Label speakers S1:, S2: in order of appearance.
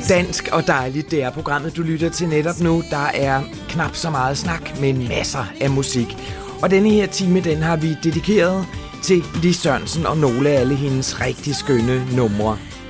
S1: Dansk og dejligt, det er programmet, du lytter til netop nu. Der er knap så meget snak, men masser af musik. Og denne her time, den har vi dedikeret til Lis Sørensen og nogle af alle hendes rigtig skønne numre.